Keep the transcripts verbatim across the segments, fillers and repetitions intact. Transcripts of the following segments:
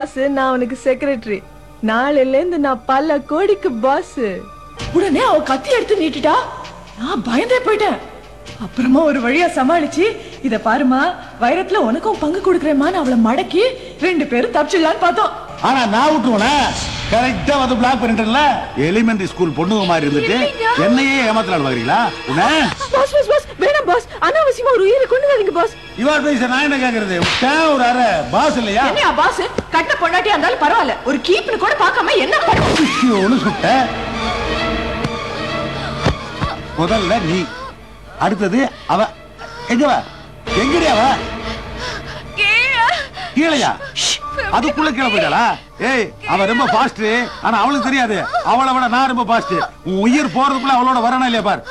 Pass, நான் உனக்கு secretary. நாளையில இருந்து நான் பல கோடிக்கு பாஸ். உடனே அவ கத்தி எடுத்து நீட்டிட்டா. நான் பயந்தே போயிட்டேன். அப்புறமா ஒரு வழியா சமாளிச்சு, இத பாருமா, வைரத்துல உனக்கும் பங்கு கொடுக்கறேமான்னு அவளை மடக்கி ரெண்டு பேரும் தப்பிச்சிடலான்னு பார்த்தோம். ஆனா நான் விட்டுருவனா? கரெக்டா வந்து பிளாக் பண்ணிட்டேன்ல. எலிமெண்டரி ஸ்கூல் பொண்ணுங்க மாதிரி இருந்துட்டு என்னையே ஏமாத்தலாம் பாக்குறீங்களா? பாஸ் பாஸ் பாஸ் வேணாம் பாஸ், அனாவசியமா ஒரு உயிரை கொண்டுடாதீங்க பாஸ். இவர் பேச நான் என்ன கேக்குறது? ஒரு அரை பாஸ் இல்லையா? என்னையா பாஸ்? கட்ட பொண்டாட்டியா இருந்தாலும் பரவாயில்ல, ஒரு கீப்னு கூட பார்க்காம என்ன பண்ணு சுட்ட. முதல்ல நீ, அடுத்தது அவ. எங்கவ? எங்கடியாவ? கீழையா? அதுக்குள்ள கீழே போயிட்டாளா? ஏய், அவ ரொம்ப ஃபாஸ்ட். ஆனா அவளுக்கு தெரியாது, அவளை விட நான் ரொம்ப ஃபாஸ்ட். உன் உயிர் போறதுக்குள்ள அவளோட வரணும் இல்லையா பார்.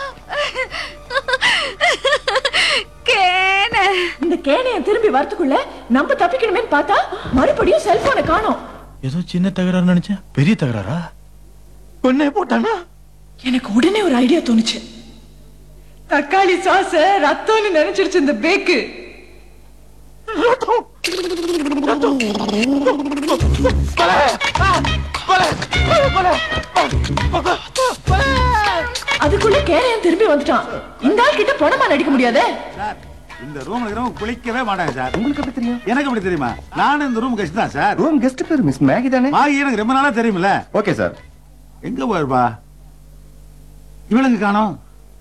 இந்த கேனைய திரும்பி வரதுக்குள்ள நம்ம தப்பிக்கணுமே பார்த்தா மறுபடியும் செல்போனை காணோம். ஏதோ சின்ன தகராறு நினைச்சேன், பெரிய தகராறா? கொன்னே போட்டானா? எனக்கு உடனே ஒரு ஐடியா தோணுச்சு. தக்காளி சாஸ ரத்தம்னு நினைச்சிருச்சு இந்த பேக்கு. அதுக்குள்ள கேனையன் திரும்பி வந்துட்டான். இந்த ஆள் கிட்ட பணமா நடிக்க முடியாதே. இந்த ரூம்ல இருக்கிறவங்க குளிக்கவே மாட்டாங்க சார். உங்களுக்கு எப்படி தெரியும்? எனக்கு எப்படி தெரியுமா? நான் இந்த ரூம் கெஸ்ட் தான் சார். ரூம் கெஸ்ட் பேர் மிஸ் மேகி தானே? மாகி எனக்கு ரொம்ப நாளா தெரியுமில்ல. Okay sir. எங்க போயிருப்பா? இவளுக்கு காணோம்.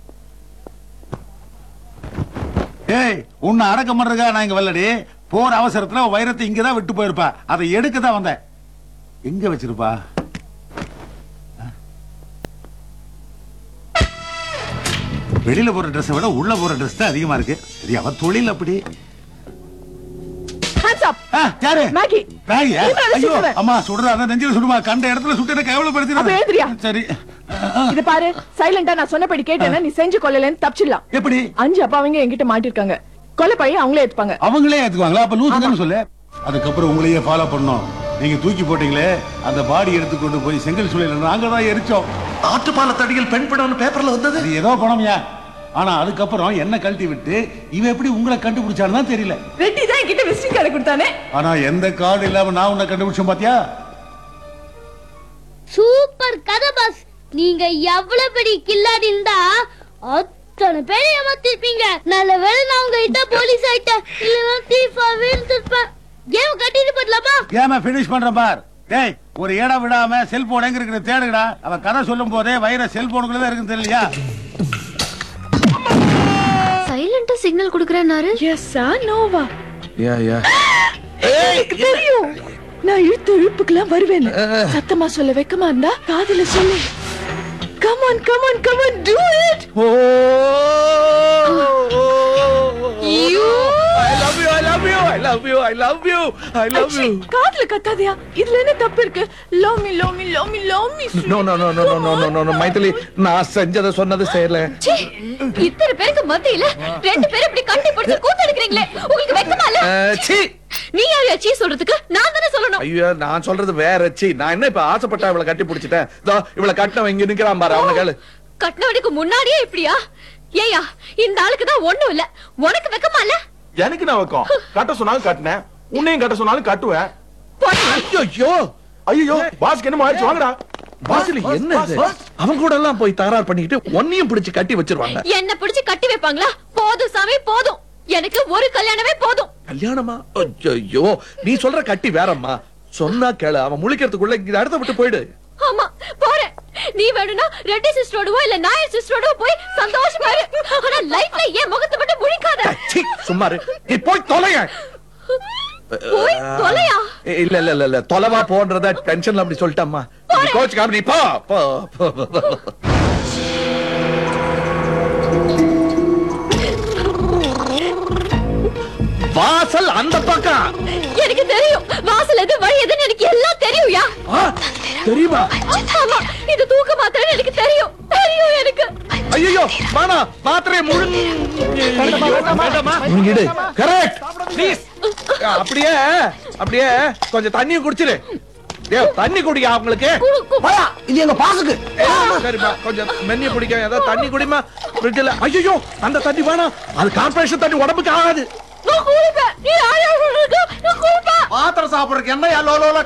ஏய், உன்னை அடக்கம் பண்றதுக்கா நான் இங்க வரலடி. போற அவசரத்துல வைரத்தை இங்கதான் விட்டு போயிருப்பா. அதை எடுக்க தான் வந்தேன். எங்க வச்சிருப்பா? வெளியில போற ட்ரெஸ் விட உள்ள போற ட்ரெஸ் தான் அதிகமா இருக்கு. சரி, அவ தொழில் அப்படி. யாரு? மேகி. மேகி? ஐயோ அம்மா, சுடுறா. நெஞ்சில சுடுமா. கண்ட இடத்துல சுட்டு கேவலப்படுத்தினா. சரி, இத பாரு, சைலண்டா நான் சொன்னபடி கேட்டேன்னா நீ செஞ்சு கொல்லலன்னு தப்பிச்சிடலாம். எப்படி? அஞ்சு அப்பாவங்க என்கிட்ட மாட்டிருக்காங்க. கொலை பையன் அவங்களே ஏத்துப்பாங்க. அவங்களே ஏத்துக்குவாங்களா? அப்ப லூசுன்னு சொல்லு. அதுக்கப்புறம் உங்களையே ஃபாலோ பண்ணோம். நீங்க தூக்கி போட்டீங்களே அந்த பாடி எடுத்துக்கொண்டு போய் செங்கல் சூளையில நாங்க தான் எரிச்சோம். ஆட்டுப்பால தடியில் பெண் படம் பேப்பர்ல வந்தது. அது ஏதோ பணம்யா. ஆனா அதுக்கப்புறம் என்ன கழட்டி விட்டு இவ எப்படி உங்களை கண்டுபிடிச்சான்னு தான் தெரியல. ரெட்டி தான் என்கிட்ட விசிட்டிங் கார்டு கொடுத்தானே. ஆனா எந்த கார்டு இல்லாம நான் உன்னை கண்டுபிடிச்சேன் பாத்தியா? சூப்பர் கதை பாஸ். நீங்க எவ்வளவு பெரிய கில்லாடி இருந்தா அத்தனை பேரை ஏமாத்திருப்பீங்க. நல்ல வேளை நான் உங்ககிட்ட போலீஸ் ஆயிட்டேன், இல்லைன்னா தீஃபா வீழ்த்திருப்பேன். கேம் கட்டிட்டு போடலாமா? கேம ஃபினிஷ் பண்றேன் பார். டேய், ஒரு இடம் விடாம செல்போன் எங்க இருக்கு தேடுடா. அவ கதை சொல்லும் போதே வைர செல்போனுக்குள்ள தான் இருக்குன்னு தெரியலையா? சைலண்டா சிக்னல் குடுக்கறேனாரு. எஸ்ஸா நோவா? யா யா. எனக்கு தெரியும், நான் இழுத்து இழுப்புக்கெல்லாம் வருவேன். சத்தமா சொல்ல வெக்கமா இருந்தா காதுல சொல்லு. Come on, come on, come on, do it. Oh, You. I love you, I love you, I love you, I love you, I love you. காதுல கத்தாதயா? இதுல என்ன தப்பு இருக்கு? Love me, love me, love me, love me. No, no, no, no, no, no, no, no, no, Maithili, நான் செஞ்சத சொன்னது செய்யல. சீ, இத்தனை பேருக்கு மத்தியில ரெண்டு பேரும் இப்படி கட்டி பிடிச்சு கூத்தடிக்கிறீங்களே, உங்களுக்கு வெக்கமா இல்ல? சீ. நீ யாரையா சீ சொல்றதுக்கு? நான் தானே சொல்லணும். ஐயோ, நான் சொல்றது வேற. சீ, நான் என்ன இப்ப ஆசைப்பட்டா இவளை கட்டி பிடிச்சிட்டேன். இதோ இவளை கட்டினவன் இங்க நிக்கிறான் பாரு, அவன கேளு. கட்டினவனுக்கு முன்னாடியே இப்படியா? ஏயா, இந்த ஆளுக்கு தான் ஒண்ணும் இல்ல, உனக்கு வெக்கமா இல்ல? எனக்கு நான் வைக்கும். கட்ட சொன்னாலும் கட்டினேன், உன்னையும் கட்ட சொன்னாலும் கட்டுவேன். ஐயோ ஐயோ, பாஸ்க்கு என்ன ஆயிடுச்சு? வாங்கடா. பாஸ்ல என்ன இது? அவன் கூட எல்லாம் போய் தகராறு பண்ணிக்கிட்டு ஒன்னையும் பிடிச்சு கட்டி வச்சிருவாங்க. என்ன பிடிச்சு கட்டி வைப்பாங்களா? போதும் சாமி போதும், எனக்கு ஒரு கல்யாணமே போதும். கல்யாணமா? ஐயோ, நீ சொல்ற கட்டி வேறம்மா. சொன்னா கேளு, அவன் முழிக்கிறதுக்குள்ள இந்த இடத்த விட்டு போயிடு. ஆமா போறேன். நீ வேணும்னா ரெட்டி சிஸ்டரோடவோ இல்ல நாயர் சிஸ்டரோடவோ போய் சந்தோஷமா இரு. ஆனா லைஃப்ல ஏன் முகத்தை மட்டும் முழிக்காத. சீ, சும்மா இரு. நீ போய் தொலைங்க. போய் தொலையா? இல்ல இல்ல இல்ல இல்ல, தொலைவா போன்றத டென்ஷன்ல அப்படி சொல்லிட்டம்மா. நீ கோச்சுக்காம நீ போ போ. வாசல் அந்த பக்கம். எனக்கு தெரியும் வாசல் எது வழி எதுன்னு எனக்கு எல்லாம் தெரியும்யா. தெரியுமா? ஆமா, இது தூக்க மாத்திரை எனக்கு தெரியும் தெரியும் எனக்கு. ஐயோ, வாடா மாத்திரை முழுங்கிடு. Correct please. அப்படியே அப்படியே கொஞ்சம் தண்ணியும் குடிச்சிரு. டேய், தண்ணி குடிங்க அவங்களுக்கு. இது எங்க பாசுக்கு. சரிப்பா, கொஞ்சம் மென்னு குடிக்க. ஏதாவது தண்ணி குடிமா ஃப்ரிட்ஜ்ல. ஐயோ, அந்த தண்ணி வேணாம், அது கார்ப்பரேஷன் தண்ணி உடம்புக்கு ஆகாது. நான் குடிப்பேன். நீ ஆயா சொல்றது நான் குடிப்பேன். மாத்திரை சாப்பிடுறதுக்கு என்ன லோலோல